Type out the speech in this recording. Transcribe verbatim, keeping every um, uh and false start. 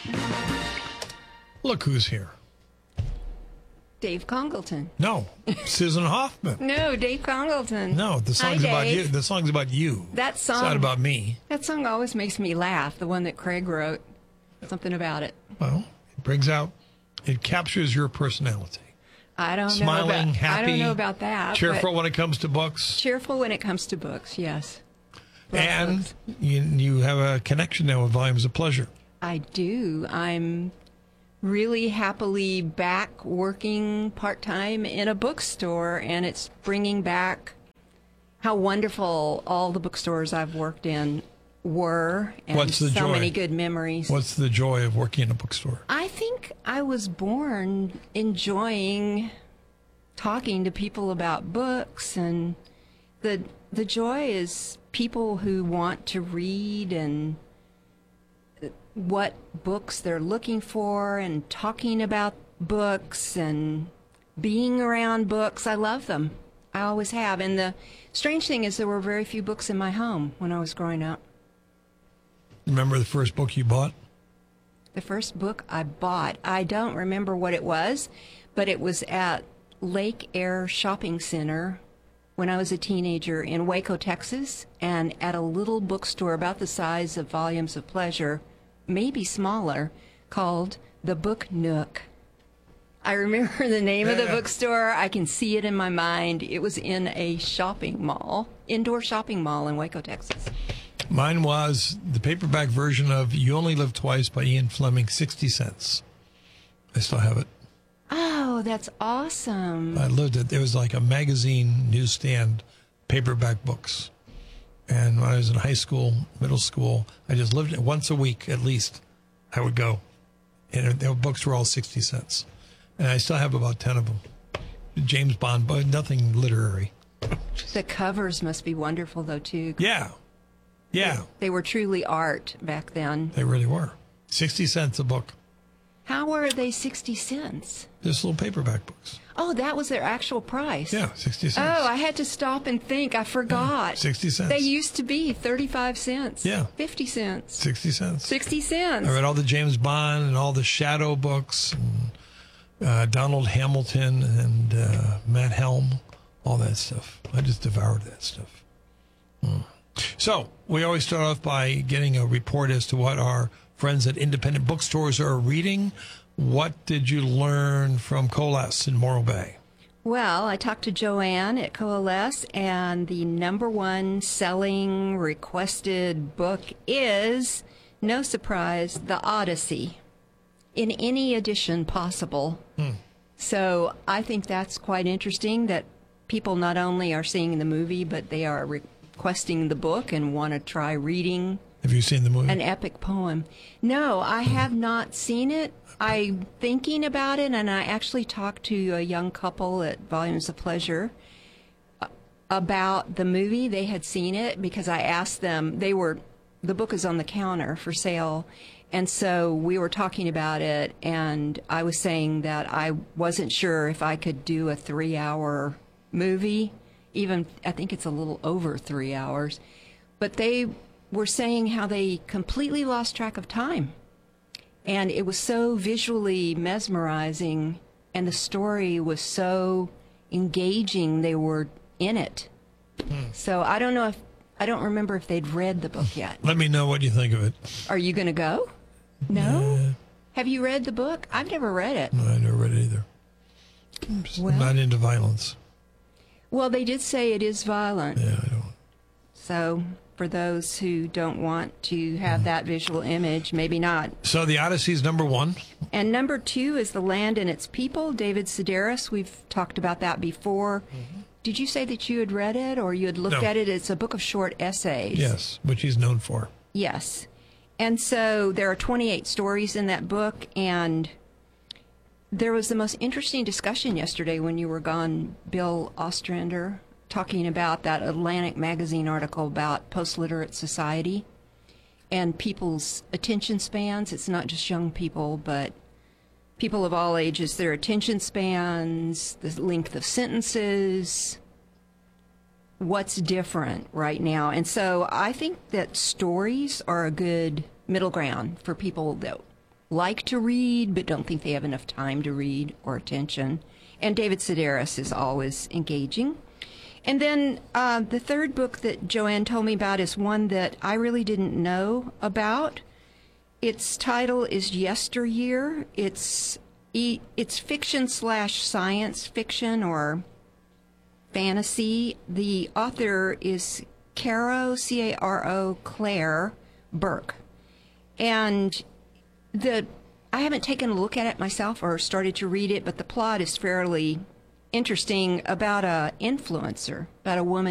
Look who's here. Dave Congleton. No, Susan Hoffman. No, Dave Congleton. No, the song's Hi, about Dave. you. The song's about you. That song. It's not about me. That song always makes me laugh. The one that Craig wrote. Something about it. Well, it brings out, it captures your personality. I don't Smiling, know about, happy. I don't know about that. Cheerful when it comes to books. Cheerful when it comes to books. Yes. Love And books. you, you have a connection now with Volumes of Pleasure. I do. I'm really happily back working part-time in a bookstore, and it's bringing back how wonderful all the bookstores I've worked in were, and What's the so joy? many good memories. What's the joy of working in a bookstore? I think I was born enjoying talking to people about books, and the the joy is people who want to read and what books they're looking for, and talking about books and being around books. I love them. I always have. And the strange thing is there were very few books in my home when I was growing up. Remember the first book you bought? The first book I bought, I don't remember what it was, but it was at Lake Air Shopping Center when I was a teenager in Waco, Texas, and at a little bookstore about the size of Volumes of Pleasure, maybe smaller, called The Book Nook. I remember the name of the bookstore. I can see it in my mind. It was in a shopping mall, indoor shopping mall in Waco, Texas. Mine was the paperback version of You Only Live Twice by Ian Fleming, sixty cents. I still have it. Oh, that's awesome. I lived it. There was like a magazine newsstand, paperback books. And when I was in high school, middle school, I just lived it once a week at least. I would go. And their books were all sixty cents. And I still have about ten of them. James Bond, but nothing literary. The covers must be wonderful, though, too. Yeah. Yeah. They were truly art back then. They really were. sixty cents a book. How were they sixty cents? Just little paperback books. Oh, that was their actual price. Yeah, sixty cents. Oh, I had to stop and think. I forgot. Yeah, sixty cents. They used to be thirty-five cents. Yeah. fifty cents. sixty cents. sixty cents. I read all the James Bond and all the Shadow books, and uh, Donald Hamilton and uh, Matt Helm, all that stuff. I just devoured that stuff. Mm. So, we always start off by getting a report as to what our friends at independent bookstores are reading. What did you learn from Coalesce in Morro Bay? Well, I talked to Joanne at Coalesce, and the number one selling requested book is, no surprise, The Odyssey, in any edition possible. Hmm. So I think that's quite interesting that people not only are seeing the movie, but they are requesting the book and want to try reading. Have you seen the movie? An epic poem. No, I have not seen it. I'm thinking about it, and I actually talked to a young couple at Volumes of Pleasure about the movie. They had seen it because I asked them. They were, the book is on the counter for sale, and so we were talking about it, and I was saying that I wasn't sure if I could do a three-hour movie. Even, I think it's a little over three hours. But they were saying how they completely lost track of time. And it was so visually mesmerizing, and the story was so engaging, they were in it. Hmm. So I don't know if, I don't remember if they'd read the book yet. Let me know what you think of it. Are you going to go? No? Uh, Have you read the book? I've never read it. No, I never read it either. I'm just well, not into violence. Well, they did say it is violent. Yeah, I don't. So for those who don't want to have mm. that visual image, maybe not. So The Odyssey is number one. And number two is The Land and Its People, David Sedaris. We've talked about that before. Mm-hmm. Did you say that you had read it or you had looked no. at it? It's a book of short essays. Yes, which he's known for. Yes. And so there are twenty-eight stories in that book, and there was the most interesting discussion yesterday when you were gone, Bill Ostrander, talking about that Atlantic Magazine article about post-literate society and people's attention spans. It's not just young people, but people of all ages, their attention spans, the length of sentences, what's different right now. And so I think that stories are a good middle ground for people that like to read but don't think they have enough time to read or attention. And David Sedaris is always engaging. And then uh, the third book that Joanne told me about is one that I really didn't know about. Its title is Yesteryear. It's it's fiction slash science fiction or fantasy. The author is Caro, C A R O, Claire Burke. And the I haven't taken a look at it myself or started to read it, but the plot is fairly interesting about a influencer, about a woman